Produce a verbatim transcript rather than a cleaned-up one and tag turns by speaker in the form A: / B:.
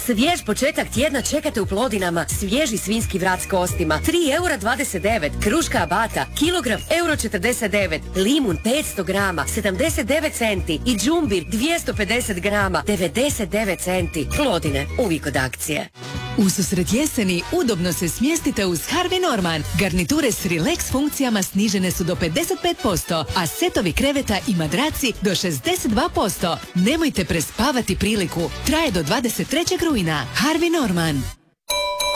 A: Svjež početak tjedna čekate u Plodinama. Svježi svinjski vrat s kostima. tri eura dvadeset devet. Kruška abata. Kilogram euro četrdeset devet. Limun petsto grama. sedamdeset devet centi. I džumbir dvjesto pedeset grama. devedeset devet centi. Plodine. Uvijek od akcije.
B: Ususret jeseni udobno se smjestite uz Harvey Norman. Garniture s relax funkcijama snižene su do pedeset pet posto, a setovi kreveta i madraci do šezdeset dva posto. Nemojte prespavati priliku. Traje do dvadeset trećeg rujna. Harvey Norman.